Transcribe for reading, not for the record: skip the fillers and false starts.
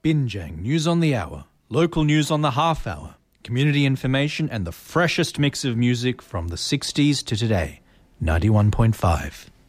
Binjang News on the Hour, local news on the half hour, community information and the freshest mix of music from the 60s to today. 91.5.